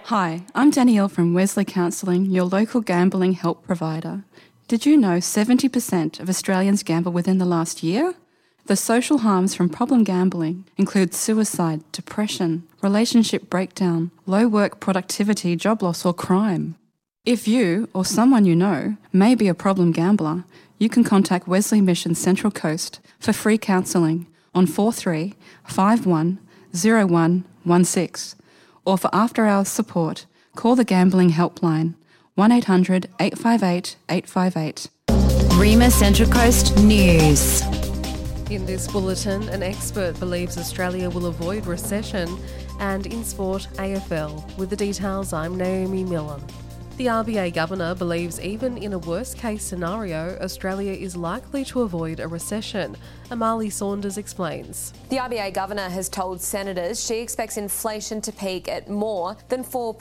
Hi, I'm Danielle from Wesley Counselling, your local gambling help provider. Did you know 70% of Australians gamble within the last year? The social harms from problem gambling include suicide, depression, relationship breakdown, low work productivity, job loss or crime. If you or someone you know may be a problem gambler, you can contact Wesley Mission Central Coast for free counselling on 43 51 0116, or for after-hours support, call the Gambling Helpline 1800 858 858. Rima Central Coast News. In this bulletin, an expert believes Australia will avoid recession, and in sport, AFL. With the details, I'm Naomi Millen. The RBA Governor believes even in a worst-case scenario, Australia is likely to avoid a recession. Amali Saunders explains. The RBA Governor has told senators she expects inflation to peak at more than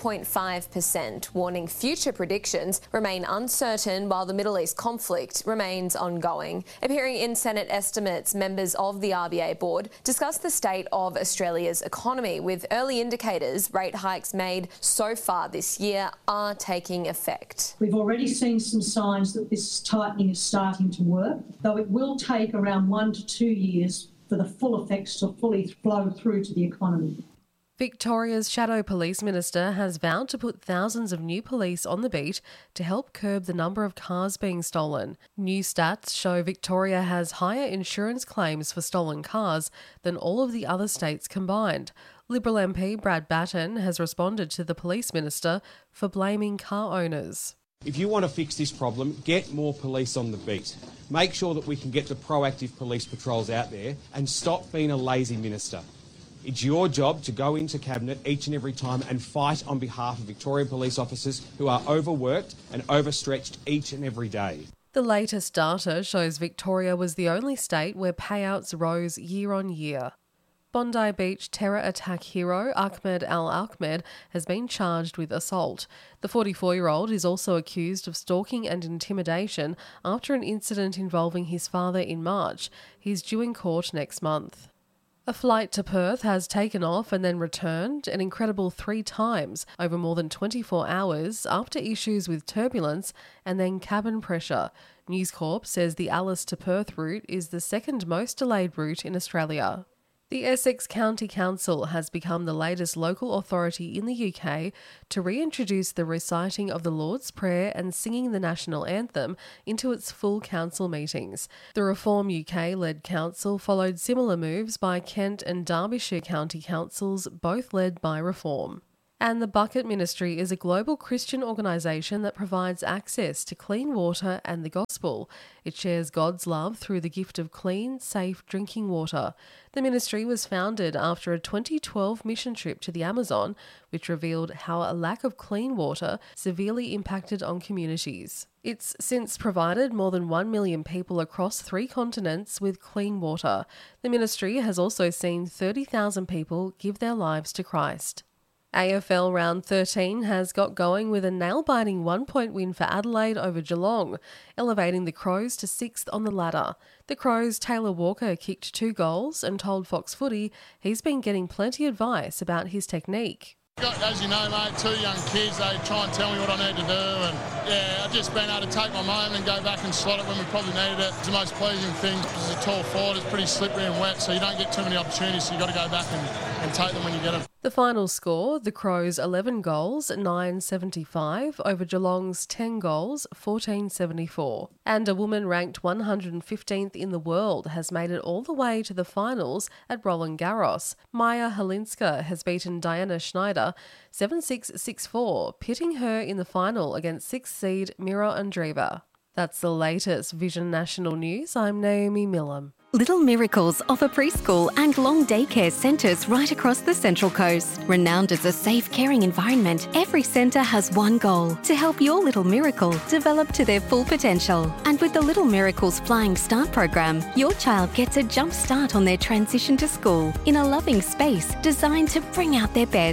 4.5%, warning future predictions remain uncertain while the Middle East conflict remains ongoing. Appearing in Senate estimates, members of the RBA board discussed the state of Australia's economy, with early indicators rate hikes made so far this year are taking effect. We've already seen some signs that this tightening is starting to work, though it will take around 1 to 2 years for the full effects to fully flow through to the economy. Victoria's Shadow Police Minister has vowed to put thousands of new police on the beat to help curb the number of cars being stolen. New stats show Victoria has higher insurance claims for stolen cars than all of the other states combined. Liberal MP Brad Batten has responded to the Police Minister for blaming car owners. If you want to fix this problem, get more police on the beat. Make sure that we can get the proactive police patrols out there and stop being a lazy minister. It's your job to go into Cabinet each and every time and fight on behalf of Victorian police officers who are overworked and overstretched each and every day. The latest data shows Victoria was the only state where payouts rose year on year. Bondi Beach terror attack hero Ahmed Al-Ahmed has been charged with assault. The 44-year-old is also accused of stalking and intimidation after an incident involving his father in March. He's due in court next month. A flight to Perth has taken off and then returned an incredible 3 times over more than 24 hours after issues with turbulence and then cabin pressure. News Corp says the Alice to Perth route is the second most delayed route in Australia. The Essex County Council has become the latest local authority in the UK to reintroduce the reciting of the Lord's Prayer and singing the national anthem into its full council meetings. The Reform UK-led council followed similar moves by Kent and Derbyshire County Councils, both led by Reform. And the Bucket Ministry is a global Christian organisation that provides access to clean water and the gospel. It shares God's love through the gift of clean, safe drinking water. The ministry was founded after a 2012 mission trip to the Amazon, which revealed how a lack of clean water severely impacted on communities. It's since provided more than 1 million people across 3 continents with clean water. The ministry has also seen 30,000 people give their lives to Christ. AFL Round 13 has got going with a nail-biting 1-point win for Adelaide over Geelong, elevating the Crows to 6th on the ladder. The Crows' Taylor Walker kicked 2 goals and told Fox Footy he's been getting plenty of advice about his technique. As you know, mate, 2 young kids, they try and tell me what I need to do, and I've just been able to take my moment and go back and slot it when we probably needed it. It's the most pleasing thing. It's a tall forward, it's pretty slippery and wet, so you don't get too many opportunities, so you've got to go back and take them when you get them. The final score, the Crows 11 goals, 975, over Geelong's 10 goals, 1474. And a woman ranked 115th in the world has made it all the way to the finals at Roland Garros. Maya Halinska has beaten Diana Schneider 7-6, 6-4, pitting her in the final against 6th seed Mira Andreeva. That's the latest Vision National News. I'm Naomi Millam. Little Miracles offer preschool and long daycare centres right across the Central Coast. Renowned as a safe, caring environment, every centre has one goal: to help your little miracle develop to their full potential. And with the Little Miracles Flying Start program, your child gets a jump start on their transition to school in a loving space designed to bring out their best.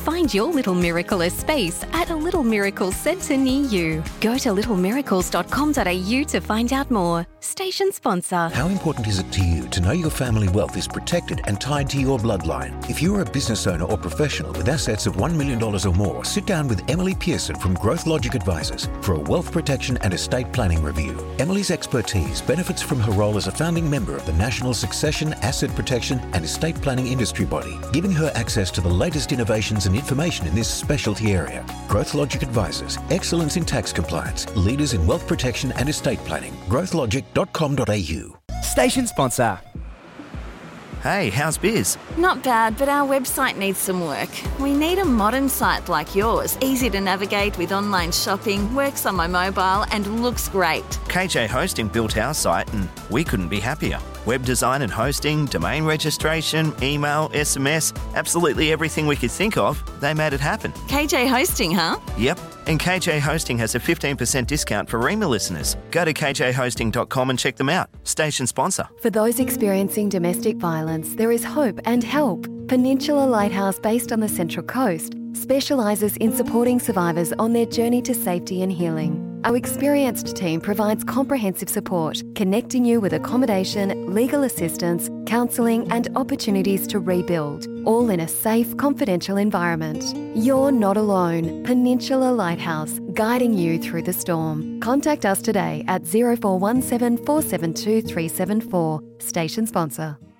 Find your little miracle as space at a Little Miracle Centre near you. Go to littlemiracles.com.au to find out more. Station sponsor. How important is it to you to know your family wealth is protected and tied to your bloodline? If you're a business owner or professional with assets of $1 million or more, sit down with Emily Pearson from Growth Logic Advisors for a wealth protection and estate planning review. Emily's expertise benefits from her role as a founding member of the National Succession, Asset Protection and Estate Planning Industry Body, giving her access to the latest innovations and information in this specialty area. Growth Logic Advisors, excellence in tax compliance, leaders in wealth protection and estate planning. growthlogic.com.au. Station sponsor. Hey, how's biz? Not bad, but our website needs some work. We need a modern site like yours, easy to navigate with online shopping, works on my mobile and looks great. KJ Hosting built our site and we couldn't be happier. Web design and hosting, domain registration, email, SMS, absolutely everything we could think of, they made it happen. KJ Hosting, huh? Yep, and KJ Hosting has a 15% discount for Rema listeners. Go to kjhosting.com and check them out. Station sponsor. For those experiencing domestic violence, there is hope and help. Peninsula Lighthouse, based on the Central Coast, specialises in supporting survivors on their journey to safety and healing. Our experienced team provides comprehensive support, connecting you with accommodation, legal assistance, counselling and opportunities to rebuild, all in a safe, confidential environment. You're not alone. Peninsula Lighthouse, guiding you through the storm. Contact us today at 0417 472 374. Station sponsor.